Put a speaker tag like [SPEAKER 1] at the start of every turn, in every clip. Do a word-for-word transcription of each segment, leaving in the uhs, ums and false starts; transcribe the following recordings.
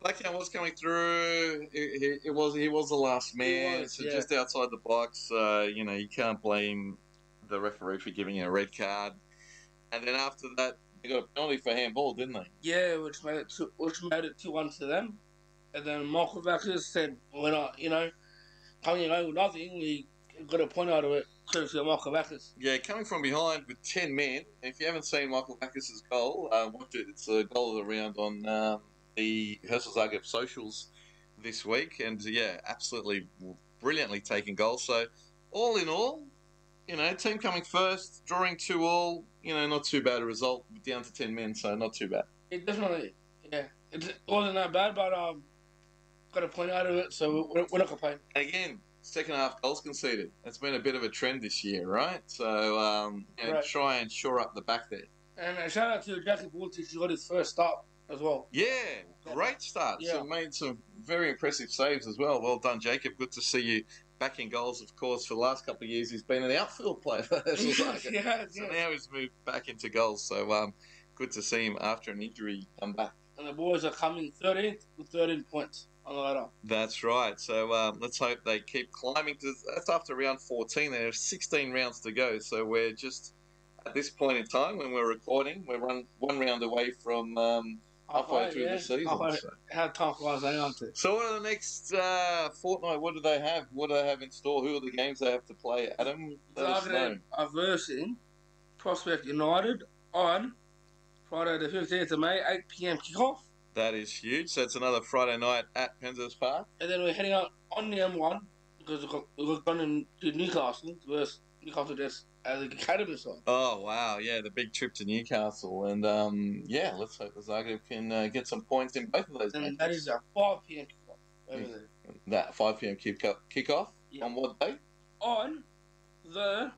[SPEAKER 1] Blacktown was coming through. It, it, it was he was the last man,
[SPEAKER 2] was,
[SPEAKER 1] so
[SPEAKER 2] yeah.
[SPEAKER 1] just outside the box. Uh, you know, you can't blame the referee for giving a red card. And then after that, they got a penalty for handball, didn't they?
[SPEAKER 2] Yeah, which made it two, which made it two one to them. And then Michael Vackers said, "We're not, you know, coming away with nothing. We got a point out of it." Credit to Michael Vackers.
[SPEAKER 1] Yeah, coming from behind with ten men. If you haven't seen Michael Backus' goal, uh, watch it. It's a goal of the round on um, the Herschel Zagreb socials this week. And yeah, absolutely brilliantly taken goals. So all in all, you know, team coming first, drawing two all, you know, not too bad a result, down to ten men, so not too bad.
[SPEAKER 2] It definitely, yeah, it wasn't that bad, but um, got a point out of it, so we're, we're not complaining.
[SPEAKER 1] Again, second half goals conceded. It's been a bit of a trend this year, right? So, um, and
[SPEAKER 2] Right.
[SPEAKER 1] try and shore up the back there.
[SPEAKER 2] And a shout out to Jackie Bultich, who got his first start as well.
[SPEAKER 1] Yeah, great start.
[SPEAKER 2] Yeah.
[SPEAKER 1] So made some very impressive saves as well. Well done, Jacob. Good to see you back in goals, of course. For the last couple of years, he's been an outfield player. For Herschel Zagreb.
[SPEAKER 2] yeah,
[SPEAKER 1] So
[SPEAKER 2] yeah.
[SPEAKER 1] now he's moved back into goals. So um, good to see him after an injury come back.
[SPEAKER 2] And the boys are coming thirteenth with thirteen points on the ladder.
[SPEAKER 1] That's right. So um, let's hope they keep climbing. To, that's after round fourteen. There are sixteen rounds to go. So we're just at this point in time when we're recording, we're one, one round away from um, halfway through
[SPEAKER 2] yeah.
[SPEAKER 1] the season.
[SPEAKER 2] Halfway.
[SPEAKER 1] So.
[SPEAKER 2] How time flies, eh, aren't it?
[SPEAKER 1] So what are the next uh, fortnight? What do they have? What do they have in store? Who are the games they have to play? Adam, let us know.
[SPEAKER 2] Zagreb are versing Prospect United on Friday the fifteenth of May, eight p.m. kickoff.
[SPEAKER 1] That is huge. So it's another Friday night at Penshurst Park.
[SPEAKER 2] And then we're heading out on the M one because we've got, we've got gone to Newcastle versus Newcastle just as a academy side.
[SPEAKER 1] Oh, wow. Yeah, the big trip to Newcastle. And, um, yeah, let's hope the Zagreb can uh, get some points in both of those
[SPEAKER 2] And
[SPEAKER 1] matches.
[SPEAKER 2] that is a five p.m. kickoff over
[SPEAKER 1] Yeah.
[SPEAKER 2] there.
[SPEAKER 1] That five p.m. kick kickoff
[SPEAKER 2] Yeah.
[SPEAKER 1] on what day?
[SPEAKER 2] On the,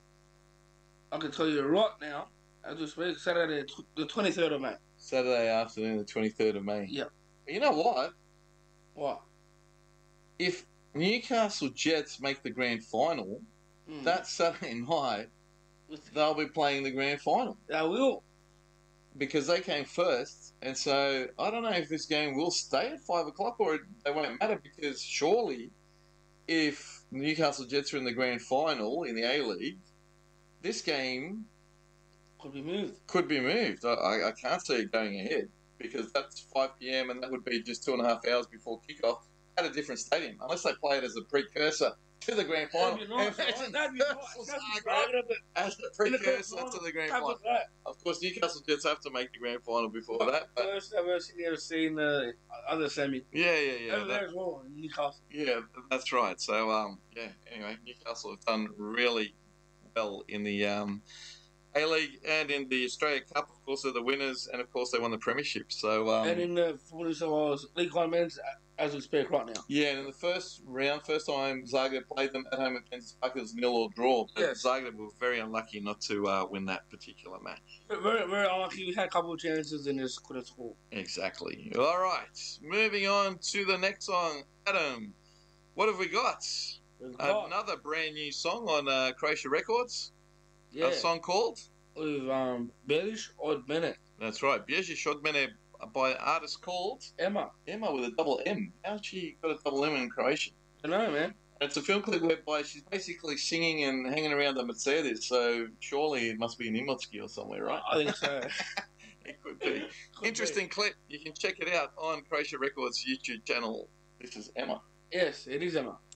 [SPEAKER 2] I can tell you right now, as we speak, Saturday the twenty-third of May.
[SPEAKER 1] Saturday afternoon, the twenty-third of May.
[SPEAKER 2] Yeah.
[SPEAKER 1] You know what?
[SPEAKER 2] What?
[SPEAKER 1] If Newcastle Jets make the grand final,
[SPEAKER 2] Hmm.
[SPEAKER 1] that Saturday night, they'll be playing the grand final.
[SPEAKER 2] They will.
[SPEAKER 1] Because they came first, and so I don't know if this game will stay at five o'clock or it, it won't matter. Because surely, if Newcastle Jets are in the grand final in the A League, this game
[SPEAKER 2] Could be moved.
[SPEAKER 1] could be moved. I, I, I can't see it going ahead because that's five p.m. and that would be just two and a half hours before kickoff at a different stadium, unless they play it as a precursor to the grand final.
[SPEAKER 2] That'd be nice.
[SPEAKER 1] Imagine
[SPEAKER 2] That'd be
[SPEAKER 1] Herschel
[SPEAKER 2] nice. That'd be
[SPEAKER 1] Zagreb
[SPEAKER 2] nice.
[SPEAKER 1] as a
[SPEAKER 2] In the grand
[SPEAKER 1] precursor
[SPEAKER 2] final.
[SPEAKER 1] to the grand
[SPEAKER 2] How
[SPEAKER 1] final.
[SPEAKER 2] about that?
[SPEAKER 1] Of course, Newcastle Jets have to make the grand final before that. But
[SPEAKER 2] First I've ever seen, ever seen the other semi.
[SPEAKER 1] yeah, yeah, yeah.
[SPEAKER 2] Over
[SPEAKER 1] that-
[SPEAKER 2] there as well, in Newcastle.
[SPEAKER 1] Yeah, that's right. So, um, yeah. Anyway, Newcastle have done really well in the um, A League and in the Australia Cup. Of course, they're the winners, and of course, they won the premiership. So, um,
[SPEAKER 2] And in the New South Wales League One men's, as we speak right now.
[SPEAKER 1] yeah, and in the first round, first time Zagreb played them at home at Penshurst Park, it was nil or draw. But
[SPEAKER 2] Yes.
[SPEAKER 1] Zagreb were very unlucky not to uh, win that particular match.
[SPEAKER 2] But very, very unlucky. We had a couple of chances and just couldn't score.
[SPEAKER 1] Exactly. All right, moving on to the next song, Adam. What have we got?
[SPEAKER 2] We've got-
[SPEAKER 1] Another brand new song on uh, Croatia Records.
[SPEAKER 2] yeah,
[SPEAKER 1] A song called.
[SPEAKER 2] with um, Belish or Bennett.
[SPEAKER 1] That's right. Bježiš od mene by an artist called
[SPEAKER 2] Emma.
[SPEAKER 1] Emma with a double M. How's she got a double M in Croatian?
[SPEAKER 2] I know, man.
[SPEAKER 1] It's a film clip whereby she's basically singing and hanging around the Mercedes, so surely it must be in Imotski or somewhere, right?
[SPEAKER 2] I think so.
[SPEAKER 1] It could be.
[SPEAKER 2] Could
[SPEAKER 1] Interesting clip. You can check it out on Croatia Records' YouTube channel. This is Emma.
[SPEAKER 2] be. Yes, it is Emma.